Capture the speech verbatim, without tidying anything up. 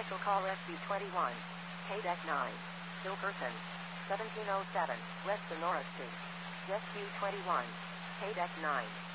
Special call S B twenty-one. K D E C nine. Still person. seventeen oh seven, West Sonora Street. Jet Q twenty-one. K D E C nine.